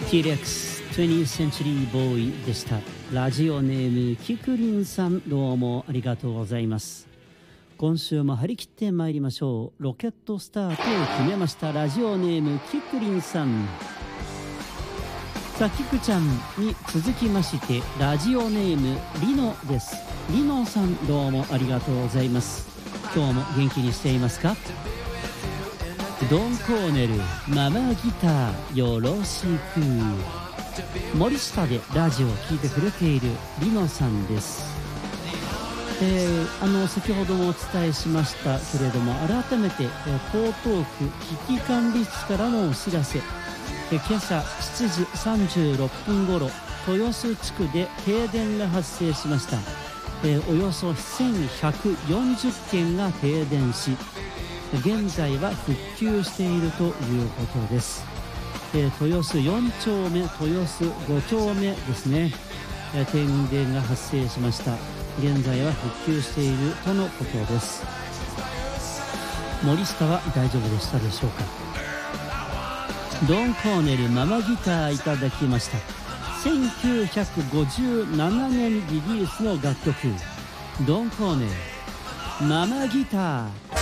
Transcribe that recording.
T-Rex 20th Century Boy でした。ラジオネームキクリンさん、どうもありがとうございます。今週も張り切ってまいりましょう。ロケットスタートを決めました。ラジオネームキクリンさん。さあキクちゃんに続きましてラジオネームリノです。リノさん、どうもありがとうございます。今日も元気にしていますか？ドン・コーネルママギターよろしく。森下でラジオを聴いてくれているリノさんです。先ほどもお伝えしましたけれども、改めて江東区危機管理室からのお知らせ。今朝7時36分ごろ、豊洲地区で停電が発生しました。およそ1140軒が停電し、現在は復旧しているということです。豊洲4丁目、豊洲5丁目ですね、停電が発生しました。現在は復旧しているとのことです。森下は大丈夫でしたでしょうか？ドン・コーネルママギターいただきました。1957年リリースの楽曲、ドン・コーネルママギター。